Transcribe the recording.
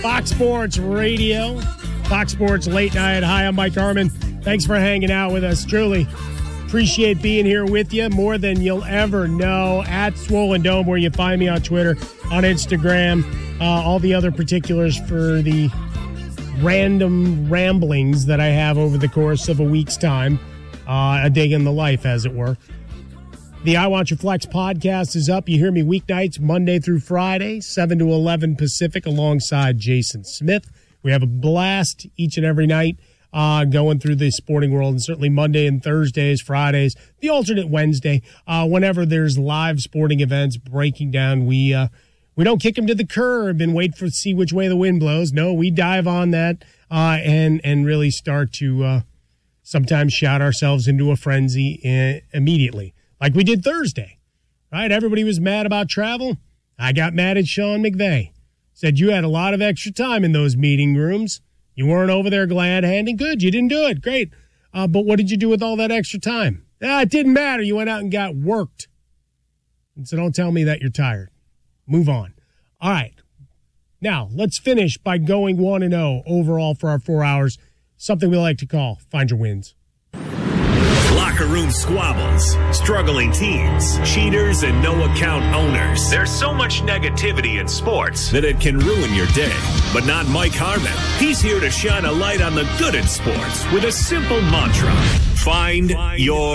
Fox Sports Radio, Fox Sports Late Night. Hi, I'm Mike Harmon. Thanks for hanging out with us. Truly appreciate being here with you more than you'll ever know. At Swollen Dome, where you find me on Twitter, on Instagram, all the other particulars for the random ramblings that I have over the course of a week's time. A day in the life, as it were. The I Want Your Flex podcast is up. You hear me weeknights, Monday through Friday, 7 to 11 Pacific, alongside Jason Smith. We have a blast each and every night going through the sporting world, and certainly Monday and Thursdays, Fridays, the alternate Wednesday. Whenever there's live sporting events breaking down, we don't kick them to the curb and wait to see which way the wind blows. No, we dive on that and really start to sometimes shout ourselves into a frenzy immediately, like we did Thursday, right? Everybody was mad about travel. I got mad at Sean McVay. Said you had a lot of extra time in those meeting rooms. You weren't over there glad-handing. Good, you didn't do it. Great. But what did you do with all that extra time? It didn't matter. You went out and got worked. And so don't tell me that you're tired. Move on. All right. Now, let's finish by going 1-0 overall for our 4 hours. Something we like to call Find Your Wins. Locker room squabbles, struggling teams, cheaters, and no-account owners. There's so much negativity in sports that it can ruin your day. But not Mike Harmon. He's here to shine a light on the good in sports with a simple mantra. Find your